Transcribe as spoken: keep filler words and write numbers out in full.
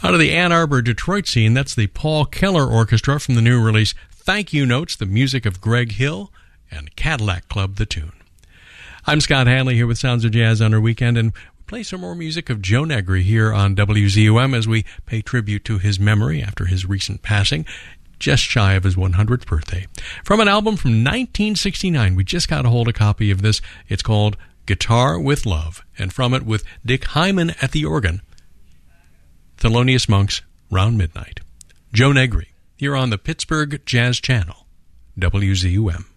Out of the Ann Arbor, Detroit scene, that's the Paul Keller Orchestra from the new release Thank You Notes, the music of Greg Hill, and Cadillac Club, the tune. I'm Scott Hanley here with Sounds of Jazz on our weekend, and we play some more music of Joe Negri here on W Z U M as we pay tribute to his memory after his recent passing, just shy of his one hundredth birthday. From an album from nineteen sixty-nine, we just got a hold of a copy of this. It's called Guitar with Love, and from it with Dick Hyman at the organ, Thelonious Monk's Round Midnight. Joe Negri, here on the Pittsburgh Jazz Channel, W Z U M.